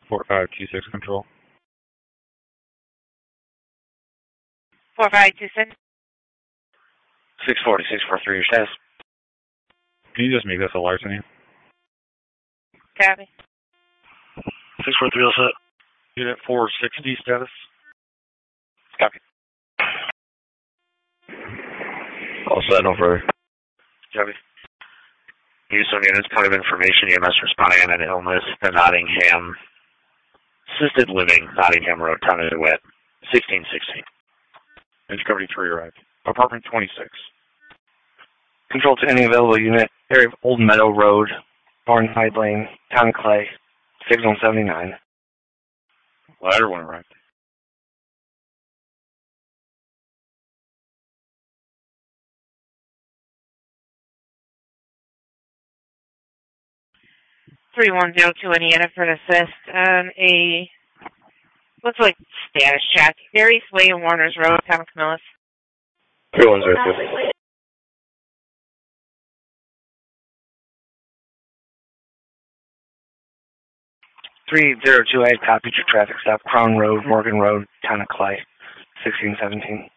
4526 control. 4526. 640, 643, your status. Can you just make this a larceny? Copy. 643, all set. Unit 460 status. Copy. All set, no further. Copy. Houston units, point of information, EMS responding on an illness, the Nottingham, assisted living, Nottingham Road, Town of DeWitt, 1616. Discovery 3 arrived. Apartment 26. Control to any available unit, area of Old Meadow Road, Barnhide Lane, Town of Clay, 6179. Ladder 1 arrived. Three 3102 Indiana for an assist on a looks like status check. Gary Slay and Warner's Road, Town of Camillus. 3102. 3028, copy to traffic stop, Crown Road, Morgan Road, Town of Clay, 1617.